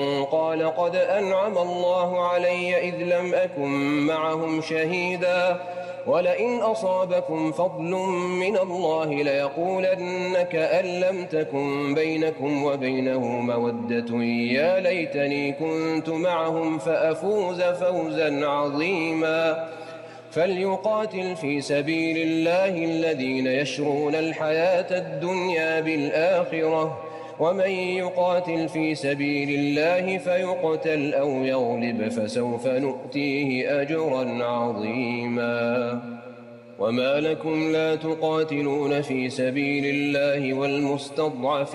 قال قد أنعم الله علي إذ لم أكن معهم شهيدا ولئن أصابكم فضل من الله ليقولن كأن لم تكن بينكم وبينه مودة يا ليتني كنت معهم فأفوز فوزا عظيما فليقاتل في سبيل الله الذين يشرون الحياة الدنيا بالآخرة ومن يقاتل في سبيل الله فيقتل أو يغلب فسوف نؤتيه أجرا عظيما وما لكم لا تقاتلون في سبيل الله والمستضعفين